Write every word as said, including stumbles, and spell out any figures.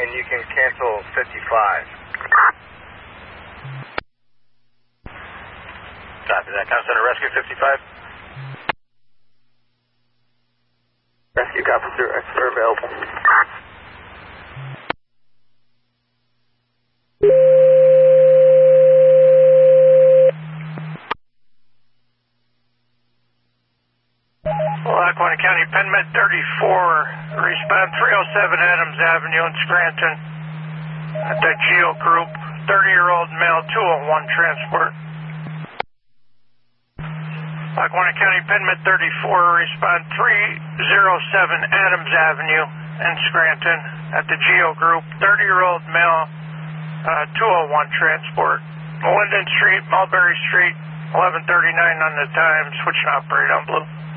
and you can cancel fifty-five. Copy that. Comm Center, rescue fifty-five. Rescue officer, extra available. Lackawanna County, PennMed thirty-four, respond three oh seven Adams Avenue in Scranton. At the Geo Group, thirty-year-old male, two oh one transport. Lackawanna County, PennMed thirty-four, respond three oh seven Adams Avenue in Scranton. At the Geo Group, thirty-year-old male, uh, two oh one transport. Linden Street, Mulberry Street, eleven thirty-nine on the time, switching operator on blue.